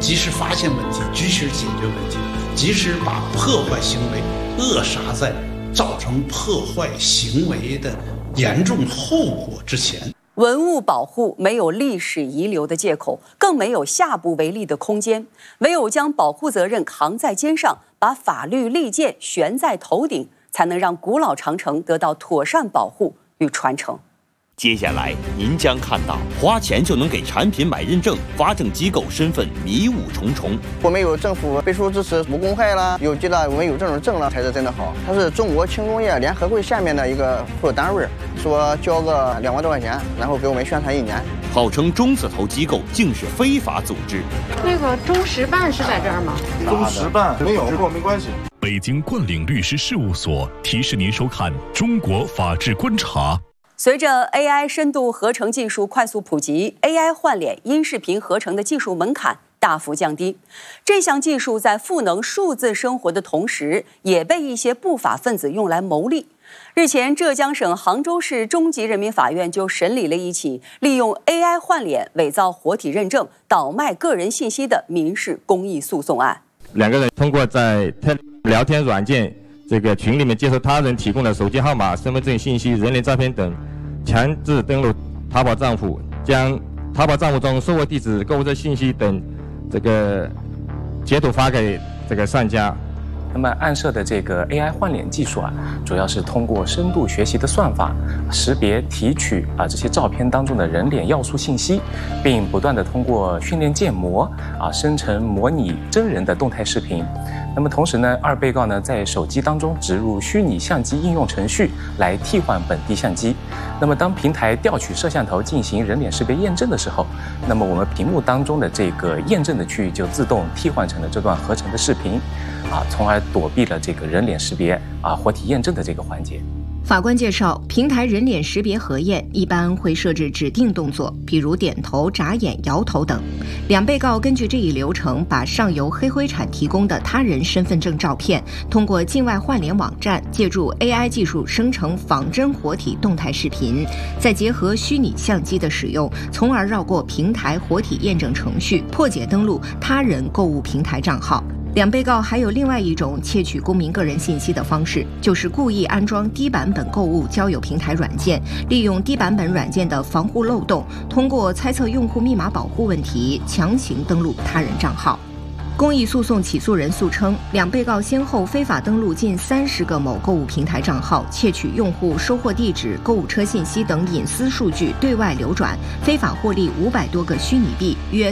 及时发现问题，及时解决问题，及时把破坏行为扼杀在造成破坏行为的严重后果之前。 文物保护没有历史遗留的借口，更没有下不为例的空间。唯有将保护责任扛在肩上，把法律利剑悬在头顶，才能让古老长城得到妥善保护与传承。 接下来您将看到，花钱就能给产品买认证，发证机构身份迷雾重重。 我们有政府背书支持，无公害了，有觉得我们有这种证了，才是真的好。它是中国轻工业联合会下面的一个附属单位，说交个2万多块钱，然后给我们宣传1年。 号称中字头机构，竟是非法组织。 那个中石办是在这儿吗？ 中石办没有，跟我没关系。 北京冠岭律师事务所提示您收看《中国法治观察》。 随着 AI 深度合成技术快速普及 ，AI 换脸音视频合成的技术门槛大幅降低。这项技术在赋能数字生活的同时，也被一些不法分子用来牟利。日前，浙江省杭州市中级人民法院就审理了一起利用 AI 换脸伪造活体认证、倒卖个人信息的民事公益诉讼案。 2个人通过在聊天软件这个群里面接受他人提供的手机号码、身份证信息、人脸照片等，强制登录淘宝账户，将淘宝账户中收货地址、购物车信息等这个截图发给这个商家。 那么暗设的这个 AI 换脸技术主要是通过深度学习的算法，识别提取这些照片当中的人脸要素信息，并不断的通过训练建模生成模拟真人的动态视频。那么同时呢，2被告呢在手机当中植入虚拟相机应用程序来替换本地相机。那么当平台调取摄像头进行人脸识别验证的时候，那么我们屏幕当中的这个验证的区域就自动替换成了这段合成的视频，从而躲避了这个人脸识别活体验证的这个环节。 法官介绍，平台人脸识别核验一般会设置指定动作，比如点头、眨眼、摇头等。2被告根据这一流程，把上游黑灰产提供的他人身份证照片，通过境外换脸网站借助 AI 技术生成仿真活体动态视频，再结合虚拟相机的使用，从而绕过平台活体验证程序，破解登录他人购物平台账号。2被告还有另外一种窃取公民个人信息的方式，就是故意安装低版本购物交友平台软件，利用低版本软件的防护漏洞，通过猜测用户密码保护问题，强行登录他人账号。公益诉讼起诉人诉称，2被告先后非法登录近30个某购物平台账号，窃取用户收货地址、购物车信息等隐私数据对外流转，非法获利500多个虚拟币，约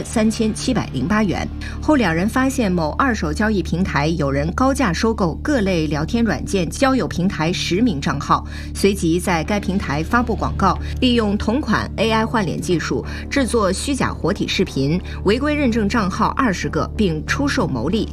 3708元。后2人发现某二手交易平台有人高价收购各类聊天软件交友平台10名账号，随即在该平台发布广告，利用同款 AI 换脸技术制作虚假活体视频，违规认证账号20个，并出售牟利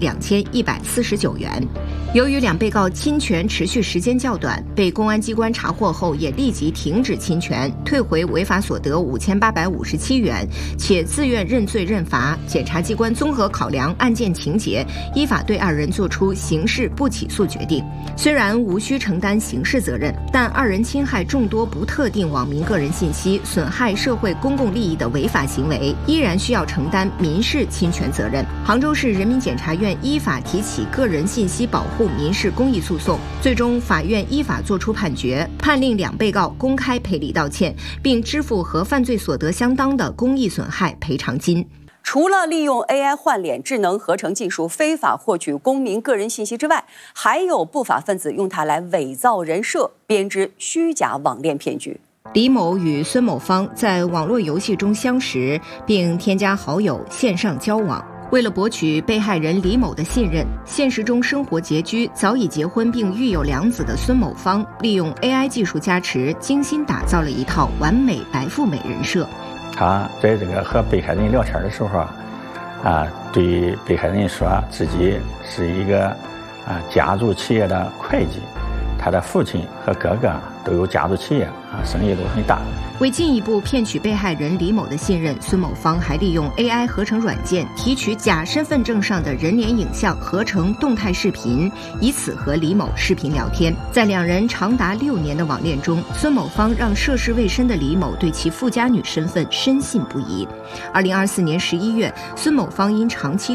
2149元。由于2被告侵权持续时间较短，被公安机关查获后也立即停止侵权，退回违法所得5857元，且自愿认罪认罚。检察机关综合考量案件情节，依法对2人作出刑事不起诉决定。虽然无需承担刑事责任，但2人侵害众多不特定网民个人信息，损害社会公共利益的违法行为，依然需要承担民事侵权责任。杭州市人民检察院依法提起个人信息保护民事公益诉讼，最终法院依法作出判决，判令2被告公开赔礼道歉，并支付和犯罪所得相当的公益损害赔偿金。 除了利用 AI 换脸智能合成技术非法获取公民个人信息之外，还有不法分子用它来伪造人设，编织虚假网恋骗局。 李某与孙某芳在网络游戏中相识，并添加好友线上交往。为了博取被害人李某的信任，现实中生活拮据、早已结婚并育有2子的孙某芳，利用 AI 技术加持，精心打造了一套完美白富美人设。 他在这个和被害人聊天的时候对被害人说自己是一个家族企业的会计，他的父亲和哥哥都有家族企业生意都很大。 为进一步骗取被害人李某的信任，孙某芳还利用 AI 合成软件提取假身份证上的人脸影像，合成动态视频，以此和李某视频聊天。在2人长达6年的网恋中，孙某芳让涉世未深的李某对其富家女身份深信不疑。2024年11月，孙某芳因长期